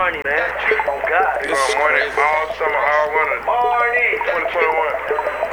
Marnie, man. Oh, God. This is morning, all summer, all winter. Marnie. 2021.